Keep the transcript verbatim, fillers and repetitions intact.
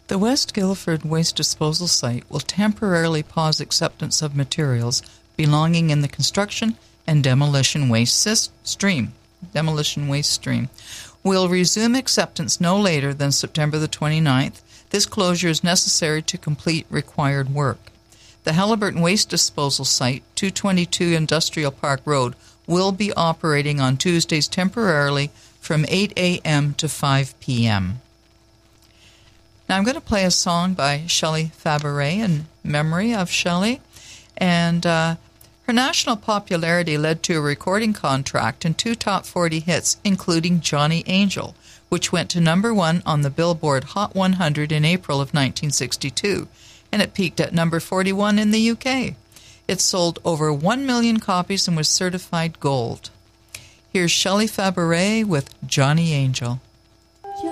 The West Guildford Waste Disposal Site will temporarily pause acceptance of materials belonging in the construction and demolition waste stream. Demolition waste stream. Will resume acceptance no later than September the twenty-ninth. This closure is necessary to complete required work. The Halliburton Waste Disposal Site, two twenty-two Industrial Park Road, will be operating on Tuesdays temporarily from eight a.m. to five p.m. Now I'm going to play a song by Shelley Fabares in memory of Shelley, and uh, her national popularity led to a recording contract and two top forty hits, including Johnny Angel, which went to number one on the Billboard Hot one hundred in April of nineteen sixty-two, and it peaked at number forty-one in the U K. It sold over one million copies and was certified gold. Here's Shelley Fabares with Johnny Angel.